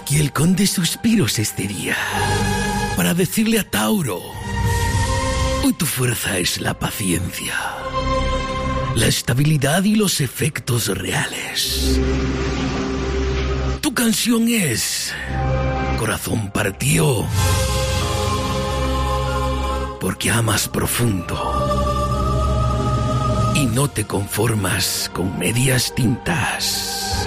Y el conde Suspiros este día para decirle a Tauro: hoy tu fuerza es la paciencia, la estabilidad y los efectos reales. Tu canción es Corazón partido, porque amas profundo y no te conformas con medias tintas.